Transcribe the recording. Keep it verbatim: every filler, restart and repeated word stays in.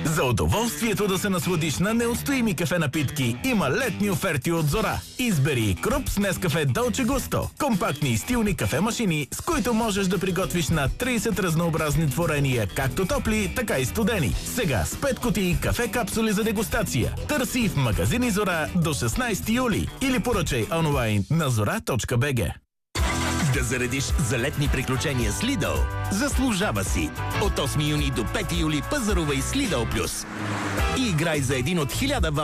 За удоволствието да се насладиш на неустоими кафе напитки има летни оферти от Зора. Избери Круп с Нескафе Долче Густо. Компактни и стилни кафе-машини, с които можеш да приготвиш на трийсет разнообразни творения, както топли, така и студени. Сега с пет кутии кафе капсули за дегустация. Търси в магазини Зора до шестнайсети юли или поръчай онлайн на зора точка би джи. Да заредиш за летни приключения с Lidl. Заслужава си! От осми юни до пети юли пазарувай с Lidl Plus. И играй за един от хиляда